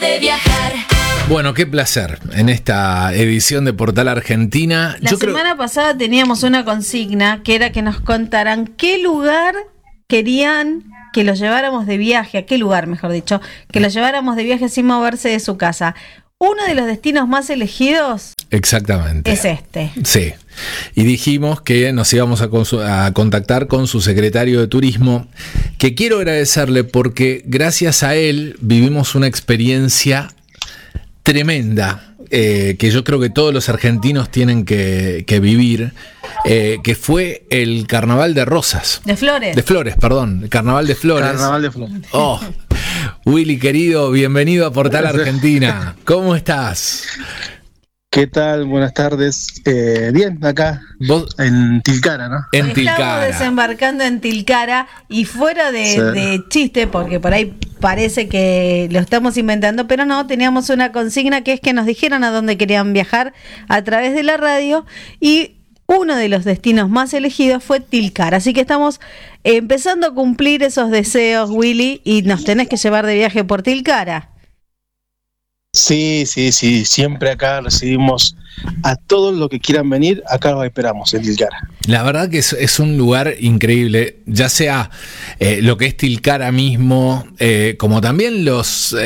de viajar. Bueno, qué placer en esta edición de Portal Argentina. La semana pasada teníamos una consigna que era que nos contaran qué lugar querían que los lleváramos de viaje, a qué lugar, mejor dicho, que los lleváramos de viaje sin moverse de su casa. Uno de los destinos más elegidos exactamente es este. Sí, y dijimos que nos íbamos a contactar con su secretario de Turismo, que quiero agradecerle porque gracias a él vivimos una experiencia tremenda, que yo creo que todos los argentinos tienen que vivir, que fue el Carnaval de Rosas. De Flores. De Flores, perdón. El Carnaval de Flores. Carnaval de Flores. Oh, Willy, querido, bienvenido a Portal Argentina. ¿Cómo estás? ¿Qué tal? Buenas tardes. Bien, acá ¿Vos? En Tilcara, ¿no? En Estamos Tilcara. desembarcando en Tilcara y fuera de chiste, porque por ahí parece que lo estamos inventando, pero no, teníamos una consigna que es que nos dijeran a dónde querían viajar a través de la radio y uno de los destinos más elegidos fue Tilcara. Así que estamos empezando a cumplir esos deseos, Willy, y nos tenés que llevar de viaje por Tilcara. Sí. Siempre acá recibimos a todos los que quieran venir. Acá los esperamos en Tilcara. La verdad que es un lugar increíble, ya sea lo que es Tilcara mismo, como también los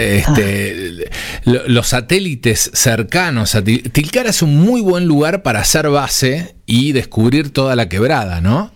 satélites cercanos a Tilcara. Es un muy buen lugar para hacer base y descubrir toda la quebrada, ¿no?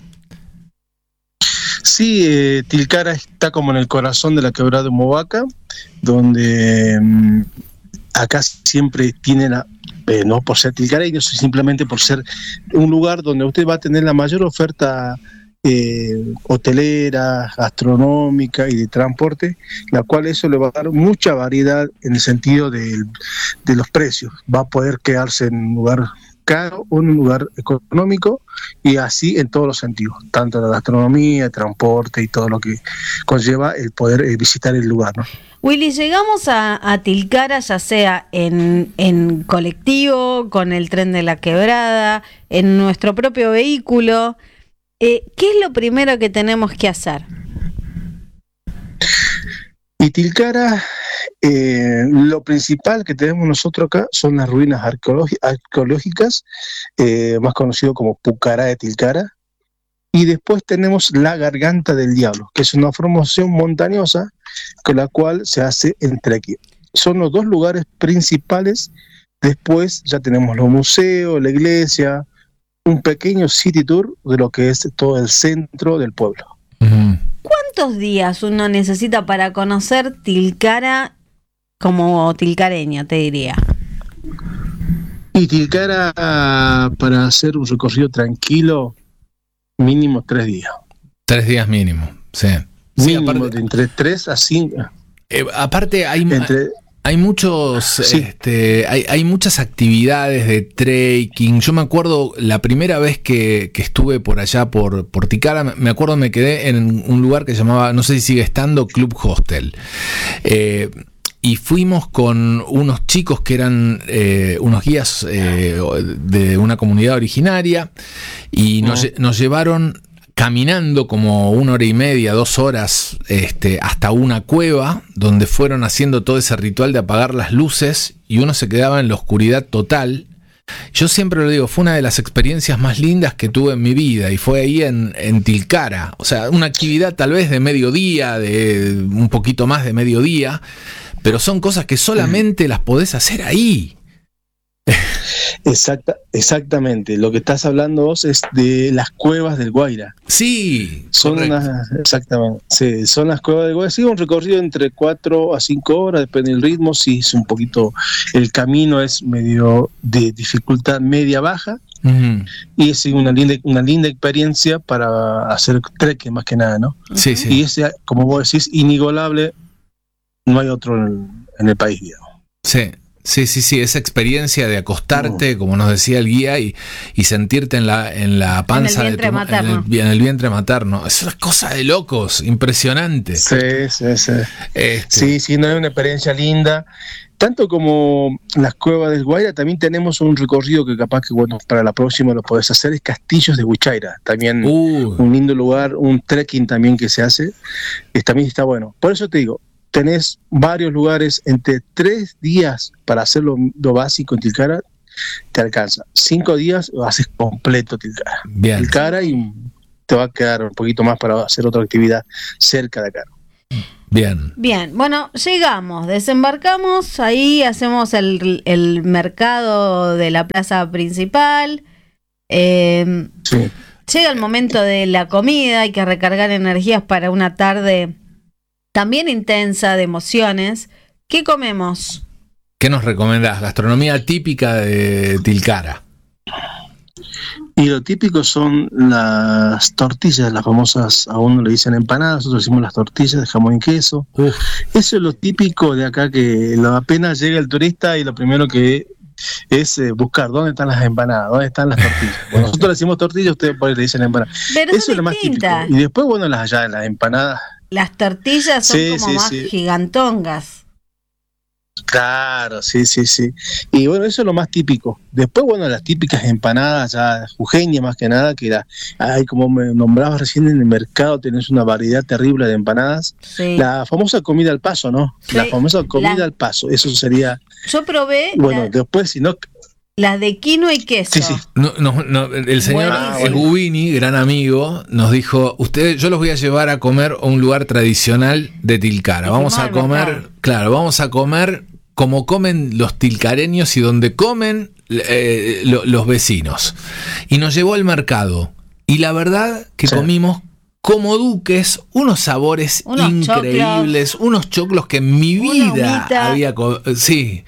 Sí, Tilcara está como en el corazón de la quebrada de Humahuaca, donde acá siempre tiene no por ser tilcareño, simplemente por ser un lugar donde usted va a tener la mayor oferta hotelera, gastronómica y de transporte, la cual eso le va a dar mucha variedad en el sentido de los precios. Va a poder quedarse en un lugar caro o en un lugar económico, y así en todos los sentidos, tanto la gastronomía, el transporte y todo lo que conlleva el poder visitar el lugar, ¿no? Willy, llegamos a Tilcara ya sea en colectivo, con el tren de la quebrada, en nuestro propio vehículo. ¿Qué es lo primero que tenemos que hacer? Y Tilcara, lo principal que tenemos nosotros acá son las ruinas arqueológicas, más conocido como Pucará de Tilcara, y después tenemos la Garganta del Diablo, que es una formación montañosa con la cual se hace en trekking. Son los dos lugares principales. Después ya tenemos los museos, la iglesia, un pequeño city tour de lo que es todo el centro del pueblo. Uh-huh. ¿Cuántos días uno necesita para conocer Tilcara como tilcareño, te diría? Y Tilcara, para hacer un recorrido tranquilo, mínimo 3 días. 3 días mínimo, sí. Mínimo, sí, aparte, de entre 3 a 5. Aparte hay muchos, sí. Hay muchas actividades de trekking. Yo me acuerdo la primera vez que estuve por allá por Tilcara, me acuerdo me quedé en un lugar que se llamaba, no sé si sigue estando, Club Hostel. Y fuimos con unos chicos que eran unos guías de una comunidad originaria y nos llevaron caminando como 1 hora y media, 2 horas, hasta una cueva donde fueron haciendo todo ese ritual de apagar las luces y uno se quedaba en la oscuridad total. Yo siempre lo digo, fue una de las experiencias más lindas que tuve en mi vida y fue ahí en Tilcara. O sea, una actividad tal vez de mediodía, de un poquito más de mediodía, pero son cosas que solamente las podés hacer ahí. Exactamente. Lo que estás hablando vos es de las cuevas del Guaira. Sí, son exactamente. Sí, son las cuevas del Guaira. Sí, un recorrido entre 4 a 5 horas, depende del ritmo. Sí, es un poquito. El camino es medio de dificultad media-baja. Uh-huh. Y es una linda experiencia para hacer trekking más que nada, ¿no? Sí. Y ese, como vos decís, inigualable. No hay otro en el país, digamos. Sí, esa experiencia de acostarte, como nos decía el guía, y sentirte en la panza en el vientre materno. Es una cosa de locos, impresionante. Sí. Sí, no, es una experiencia linda. Tanto como las cuevas del Guaira, también tenemos un recorrido que capaz que, bueno, para la próxima lo podés hacer, es Castillos de Huichaira. También un lindo lugar, un trekking también que se hace, también está bueno. Por eso te digo, tenés varios lugares, entre 3 días para hacer lo básico en Tilcara, te alcanza. 5 días lo haces completo Tilcara. Bien. Tilcara y te va a quedar un poquito más para hacer otra actividad cerca de acá. Bien. Bien, bueno, llegamos, desembarcamos, ahí hacemos el mercado de la plaza principal. Sí. Llega el momento de la comida, hay que recargar energías para una tarde también intensa de emociones. ¿Qué comemos? ¿Qué nos recomendás? Gastronomía típica de Tilcara. Y lo típico son las tortillas, las famosas, a uno le dicen empanadas, nosotros decimos las tortillas de jamón y queso. Uf. Eso es lo típico de acá, que apenas llega el turista y lo primero que es buscar dónde están las empanadas, dónde están las tortillas. Bueno, nosotros le decimos tortillas, ustedes por ahí le dicen empanadas. Pero eso es lo más típico. Y después, bueno, las empanadas. Las tortillas son como más gigantongas. Claro, sí. Y bueno, eso es lo más típico. Después, bueno, las típicas empanadas, ya jujeñas más que nada, que hay, como me nombrabas recién, en el mercado tenés una variedad terrible de empanadas. Sí. La famosa comida al paso, ¿no? Sí. La famosa comida al paso, eso sería... Yo probé... Bueno, después, si no... Las de quinoa y queso. Sí. No, el señor Gubini, gran amigo, nos dijo, yo los voy a llevar a comer a un lugar tradicional de Tilcara. Vamos a comer, vamos a comer como comen los tilcareños y donde comen los vecinos. Y nos llevó al mercado. Y la verdad que comimos como duques unos sabores increíbles, unos choclos que en mi vida había comido. Sí.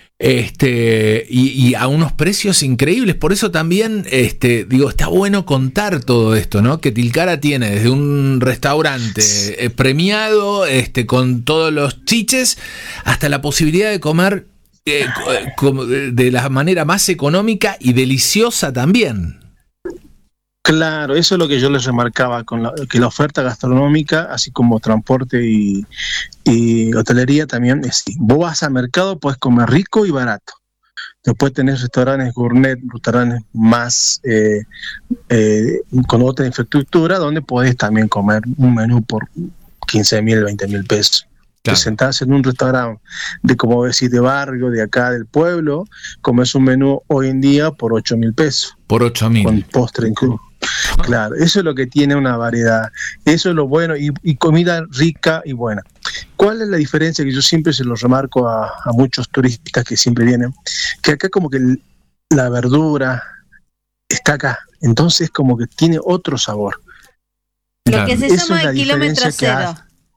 Y a unos precios increíbles. Por eso también está bueno contar todo esto, ¿no? Que Tilcara tiene desde un restaurante premiado, con todos los chiches, hasta la posibilidad de comer de la manera más económica y deliciosa también. Claro, eso es lo que yo les remarcaba, que la oferta gastronómica, así como transporte y hotelería también es así. Vos vas al mercado, puedes comer rico y barato. Después tenés restaurantes gourmet, restaurantes más con otra infraestructura, donde podés también comer un menú por 15.000, 20.000 pesos. Claro. Te sentás en un restaurante como decís, de barrio, de acá del pueblo, comes un menú hoy en día por 8.000 pesos. Por 8.000. Con postre incluso. Claro, eso es lo que tiene una variedad, eso es lo bueno, y comida rica y buena. ¿Cuál es la diferencia? Que yo siempre se lo remarco a muchos turistas que siempre vienen, que acá como que la verdura está acá, entonces como que tiene otro sabor. Lo que se llama el kilómetro cero.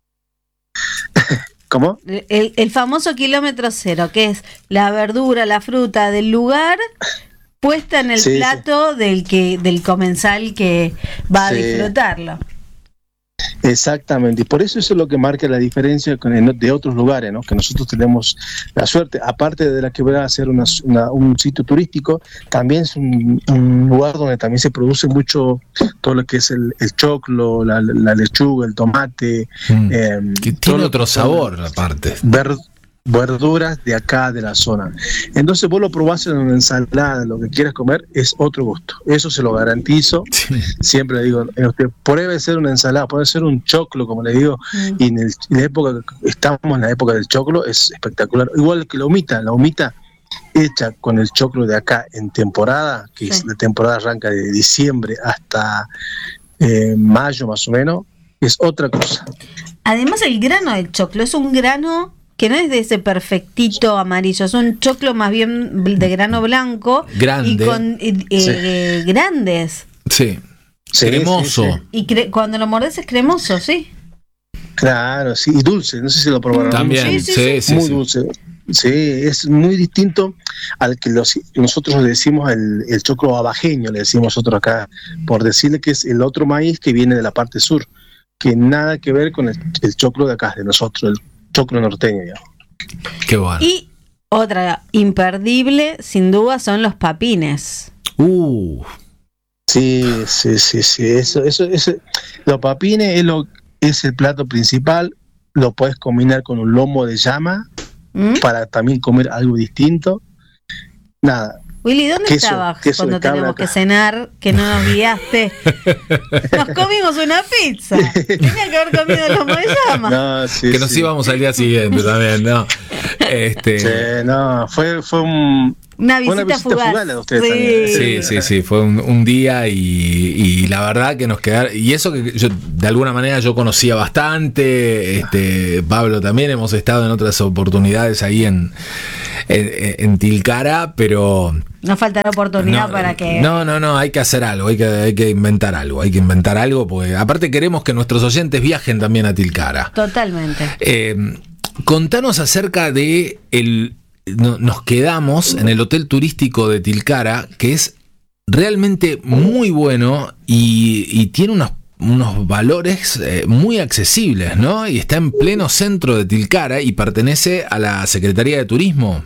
¿Cómo? El famoso kilómetro cero, que es la verdura, la fruta del lugar puesta en el plato del comensal que va a disfrutarlo. Exactamente, y por eso es lo que marca la diferencia de otros lugares, ¿no? Que nosotros tenemos la suerte, aparte de la que va a ser un sitio turístico, también es un lugar donde también se produce mucho todo lo que es el choclo, la lechuga, el tomate. Que tiene otro sabor aparte. Verduras de acá, de la zona. Entonces vos lo probás en una ensalada, lo que quieras comer, es otro gusto. Eso se lo garantizo. Sí. Siempre le digo, puede ser una ensalada, puede ser un choclo, como le digo, y estamos en la época del choclo, es espectacular. Igual que la humita hecha con el choclo de acá en temporada, que es la temporada arranca de diciembre hasta mayo más o menos, es otra cosa. Además el grano del choclo es un grano que no es de ese perfectito amarillo, es un choclo más bien de grano blanco. Grande. Y con grandes. Sí. Cremoso. Sí. Y cuando lo mordes es cremoso, sí. Claro, sí, y dulce, no sé si lo probaron. También, sí. Muy dulce. Sí, es muy distinto al que nosotros le decimos el choclo abajeño, le decimos nosotros acá, por decirle que es el otro maíz que viene de la parte sur, que nada que ver con el choclo de acá, de nosotros, el choclo norteño, digamos. Qué bueno. Y otra imperdible, sin duda, son los papines. Sí. Eso, los papines es el plato principal. Lo puedes combinar con un lomo de llama para también comer algo distinto. Nada, Willy, ¿dónde estabas cuando teníamos que cenar, que no nos guiaste? Nos comimos una pizza. Tenía que haber comido los Moyama. No, sí, que nos íbamos al día siguiente también, ¿no? Sí, no, fue una visita fugaz de ustedes. Sí, fue un día y la verdad que nos quedaron, y eso que yo de alguna manera yo conocía bastante, Pablo también, hemos estado en otras oportunidades ahí en Tilcara, pero no faltará oportunidad para que... No, hay que hacer algo, hay que inventar algo, porque aparte queremos que nuestros oyentes viajen también a Tilcara. Totalmente. Contanos acerca de nos quedamos en el hotel turístico de Tilcara, que es realmente muy bueno y tiene unos valores muy accesibles, ¿no? Y está en pleno centro de Tilcara y pertenece a la Secretaría de Turismo.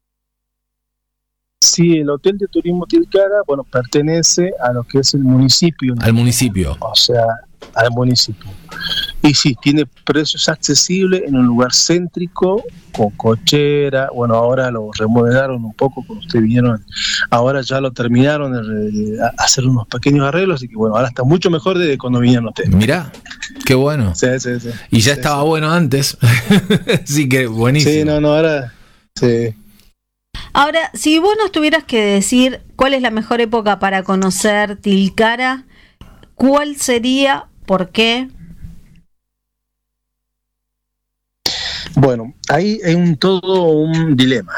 Sí, el Hotel de Turismo Tilcara, pertenece a lo que es el municipio. Al municipio. O sea, al municipio. Y sí, tiene precios accesibles en un lugar céntrico, con cochera. Bueno, ahora lo remodelaron un poco, cuando ustedes vinieron. Ahora ya lo terminaron de hacer unos pequeños arreglos, así que ahora está mucho mejor de cuando vinieron ustedes. Mirá, qué bueno. Sí. Y ya estaba bueno antes. Así que buenísimo. Sí, ahora sí. Ahora, si vos nos tuvieras que decir cuál es la mejor época para conocer Tilcara, ¿cuál sería? ¿Por qué? Bueno, ahí hay todo un dilema.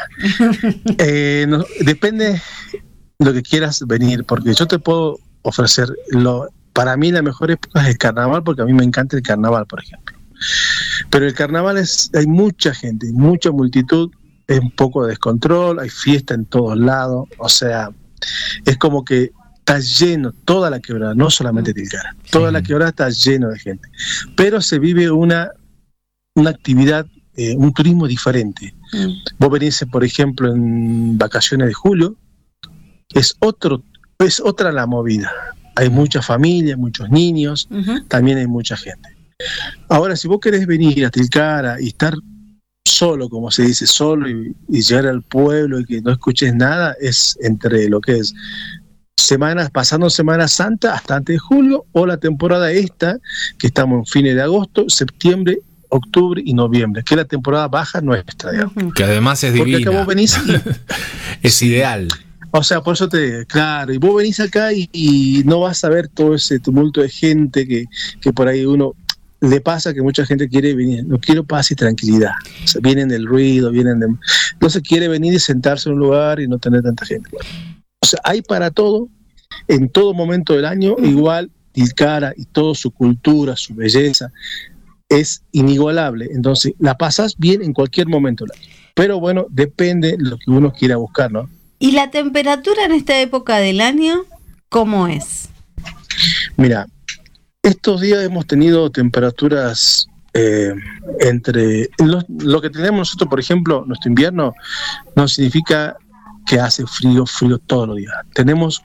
Depende lo que quieras venir, porque yo te puedo ofrecer, para mí la mejor época es el carnaval, porque a mí me encanta el carnaval, por ejemplo. Pero el carnaval hay mucha gente, mucha multitud, es un poco de descontrol, hay fiesta en todos lados, o sea, es como que está lleno toda la quebrada, no solamente Tilcara, toda la quebrada está lleno de gente, pero se vive una actividad, un turismo diferente. Vos venís, por ejemplo, en vacaciones de julio, es otra la movida, hay mucha familia, muchos niños, también hay mucha gente. Ahora, si vos querés venir a Tilcara y estar solo, como se dice, solo y llegar al pueblo y que no escuches nada, es entre lo que es pasando Semana Santa hasta antes de julio, o la temporada esta, que estamos en fines de agosto, septiembre, octubre y noviembre, que es la temporada baja nuestra, digamos. Que además es divina. Porque acá vos venís es ideal. O sea, por eso claro, y vos venís acá y no vas a ver todo ese tumulto de gente que por ahí uno le pasa, que mucha gente quiere venir, no quiero paz y tranquilidad. O sea, vienen del ruido, entonces quiere venir y sentarse en un lugar y no tener tanta gente. O sea, hay para todo, en todo momento del año, igual Tilcara y toda su cultura, su belleza, es inigualable. Entonces, la pasas bien en cualquier momento del año. Pero bueno, depende de lo que uno quiera buscar, ¿no? ¿Y la temperatura en esta época del año, cómo es? Mira, estos días hemos tenido temperaturas entre... Lo que tenemos nosotros, por ejemplo, nuestro invierno, no significa que hace frío todos los días. Tenemos,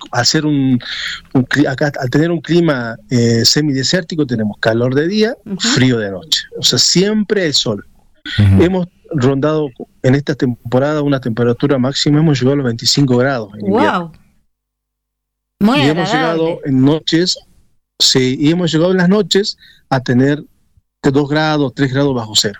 acá, al tener un clima semidesértico, tenemos calor de día, frío de noche. O sea, siempre el sol. Hemos rondado en esta temporada una temperatura máxima, hemos llegado a los 25 grados en invierno. Muy y agradable. Hemos llegado en noches, sí, y hemos llegado en las noches a tener 2 grados, 3 grados bajo cero.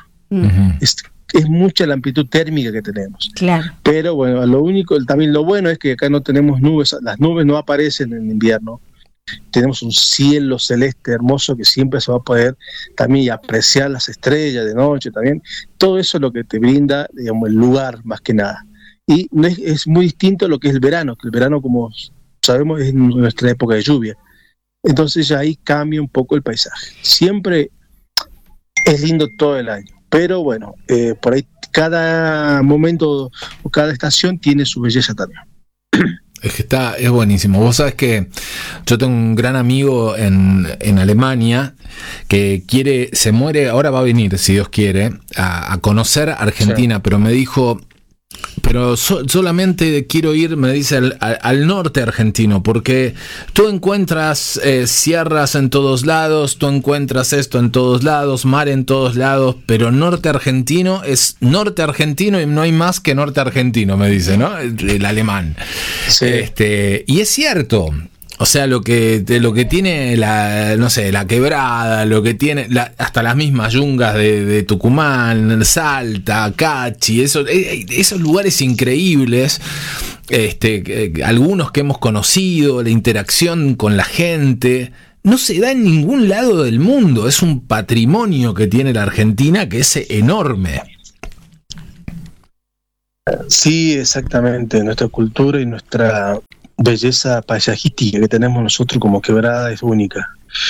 Es mucha la amplitud térmica que tenemos. Claro. Pero bueno, también lo bueno es que acá no tenemos nubes, las nubes no aparecen en invierno. Tenemos un cielo celeste hermoso que siempre se va a poder también apreciar las estrellas de noche también. Todo eso es lo que te brinda, digamos, el lugar más que nada. Y no es muy distinto a lo que es el verano, que el verano, como sabemos, es nuestra época de lluvia. Entonces ya ahí cambia un poco el paisaje. Siempre es lindo todo el año, pero bueno, por ahí cada momento o cada estación tiene su belleza también. Es que es buenísimo. Vos sabés que yo tengo un gran amigo en Alemania que se muere, ahora va a venir, si Dios quiere, a conocer Argentina, sí. Pero me dijo, pero solamente quiero ir, me dice, al norte argentino, porque tú encuentras sierras en todos lados, tú encuentras esto en todos lados, mar en todos lados, pero norte argentino es norte argentino y no hay más que norte argentino, me dice, ¿no? El alemán. Sí. Y es cierto. O sea, lo que tiene la quebrada, lo que tiene hasta las mismas yungas de Tucumán, Salta, Cachi, esos lugares increíbles, algunos que hemos conocido, la interacción con la gente, no se da en ningún lado del mundo. Es un patrimonio que tiene la Argentina que es enorme. Sí, exactamente. Nuestra cultura y nuestra belleza paisajística que tenemos nosotros como quebrada es única.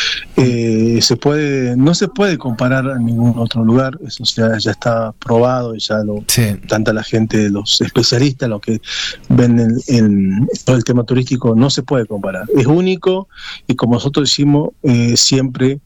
No se puede comparar a ningún otro lugar. Eso ya está probado y tanta la gente, los especialistas, los que ven todo el tema turístico, no se puede comparar. Es único y como nosotros decimos siempre,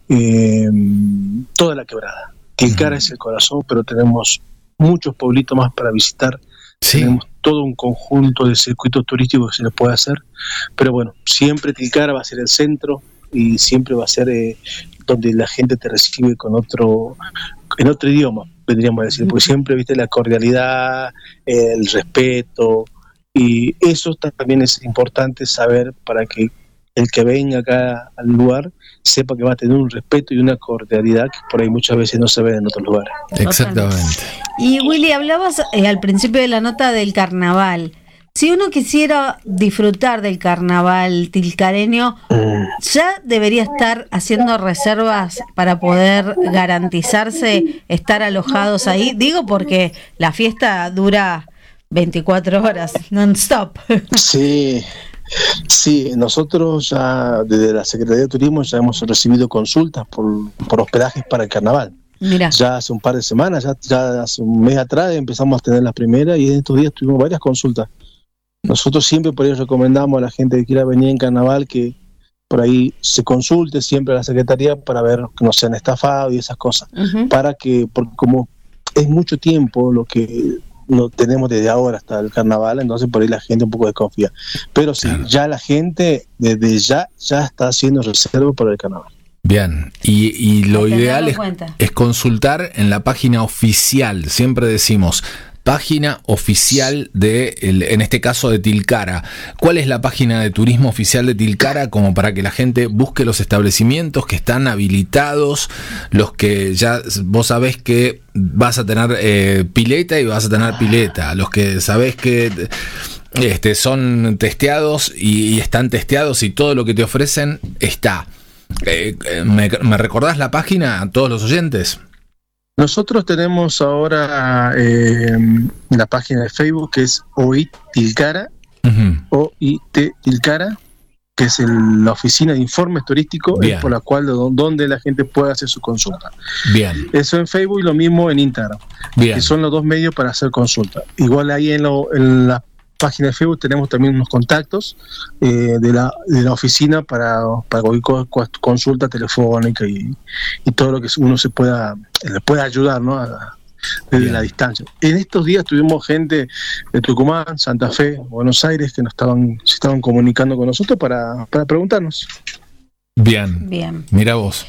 toda la quebrada. Tilcara es el corazón, pero tenemos muchos pueblitos más para visitar. Sí. Tenemos todo un conjunto de circuitos turísticos que se les puede hacer, pero bueno, siempre Tilcara va a ser el centro y siempre va a ser donde la gente te recibe en otro idioma, vendríamos a decir, porque siempre viste la cordialidad, el respeto, y eso también es importante saber para que el que venga acá al lugar sepa que va a tener un respeto y una cordialidad que por ahí muchas veces no se ve en otros lugares. Exactamente. Y Willy, hablabas al principio de la nota del carnaval. Si uno quisiera disfrutar del carnaval tilcareño, ¿ya debería estar haciendo reservas para poder garantizarse estar alojados ahí? Digo porque la fiesta dura 24 horas, non-stop. Sí, nosotros ya desde la Secretaría de Turismo ya hemos recibido consultas por hospedajes para el carnaval. Mirá. Ya hace un par de semanas, ya hace un mes atrás empezamos a tener las primeras y en estos días tuvimos varias consultas. Nosotros siempre por ello recomendamos a la gente que quiera venir en carnaval que por ahí se consulte siempre a la Secretaría para ver que no sean estafados y esas cosas. Uh-huh. Porque como es mucho tiempo lo que no tenemos desde ahora hasta el carnaval, entonces por ahí la gente un poco desconfía. Pero sí, claro, ya la gente desde ya está haciendo reserva para el carnaval. Bien, y lo ideal es consultar en la página oficial, siempre decimos, página oficial en este caso de Tilcara. ¿Cuál es la página de turismo oficial de Tilcara? Como para que la gente busque los establecimientos que están habilitados, los que ya vos sabés que vas a tener pileta y vas a tener pileta, los que sabés que son testeados y están testeados y todo lo que te ofrecen está. ¿Me recordás la página a todos los oyentes? Nosotros tenemos ahora la página de Facebook que es OIT Tilcara, uh-huh. OIT Tilcara, que es la oficina de informes turísticos, por la cual donde la gente puede hacer su consulta. Bien. Eso en Facebook y lo mismo en Instagram. Bien. Que son los dos medios para hacer consulta. Igual ahí en la página de Facebook tenemos también unos contactos de la oficina para cualquier consulta telefónica y todo lo que uno le pueda ayudar, ¿no? Desde la distancia. En estos días tuvimos gente de Tucumán, Santa Fe, Buenos Aires que se estaban comunicando con nosotros para preguntarnos. Bien. Mira vos.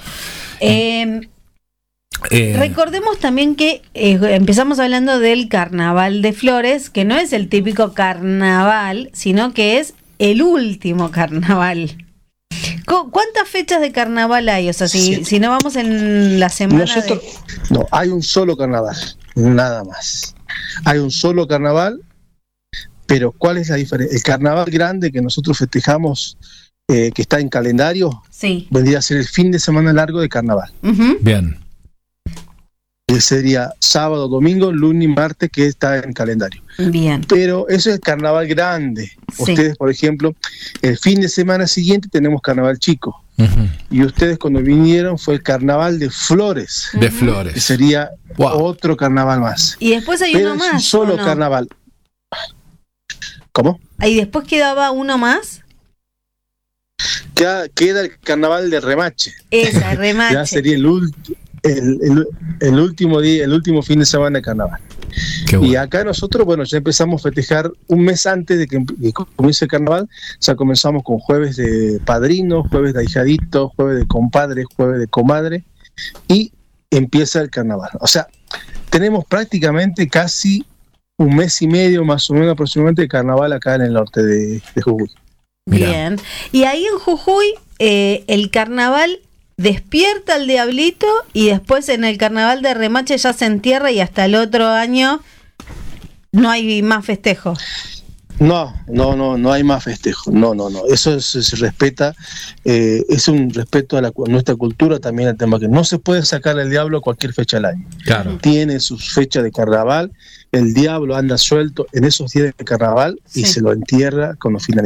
Recordemos también que empezamos hablando del Carnaval de Flores, que no es el típico carnaval, sino que es el último carnaval. ¿Cuántas fechas de carnaval hay? O sea, si no vamos en la semana No, hay un solo carnaval, nada más. Hay un solo carnaval, pero ¿cuál es la diferencia? El carnaval grande que nosotros festejamos, que está en calendario, vendría a ser el fin de semana largo de carnaval. Uh-huh. Bien. Sería sábado, domingo, lunes y martes, que está en calendario. Bien. Pero eso es el carnaval grande. Sí. Ustedes, por ejemplo, el fin de semana siguiente tenemos carnaval chico. Uh-huh. Y ustedes cuando vinieron fue el carnaval de Flores. De Flores. Que sería otro carnaval más. Y después hay uno más. Un solo carnaval. ¿Cómo? ¿Y después quedaba uno más? Queda el carnaval de Remache. Esa, Remache. Ya sería el último día, el último fin de semana de carnaval. Qué bueno. Y acá nosotros, bueno, ya empezamos a festejar un mes antes de que comience el carnaval. Ya comenzamos con jueves de padrino, jueves de ahijadito, jueves de compadre, jueves de comadre, y empieza el carnaval. O sea, tenemos prácticamente casi un mes y medio, más o menos aproximadamente, de carnaval acá en el norte de Jujuy. Mirá. Bien. Y ahí en Jujuy, el carnaval despierta al diablito y después en el carnaval de Remache ya se entierra y hasta el otro año no hay más festejo. No hay más festejo. No. Eso se respeta, es un respeto a nuestra cultura también, el tema que no se puede sacar el diablo a cualquier fecha del año. Claro. Tiene sus fechas de carnaval, el diablo anda suelto en esos días de carnaval y Sí. se lo entierra con los finales.